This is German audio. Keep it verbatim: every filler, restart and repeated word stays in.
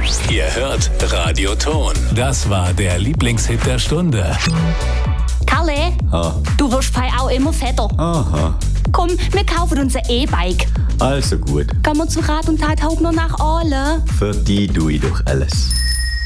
Ihr hört Radio Ton. Das war der Lieblingshit der Stunde. Karle, Ah. du wirst fei auch immer fetter. Aha, Komm, wir kaufen uns ein E-Bike. also gut. Gehen wir zu Rat und Tat Hauptner nach Aale. Für die tue ich doch alles.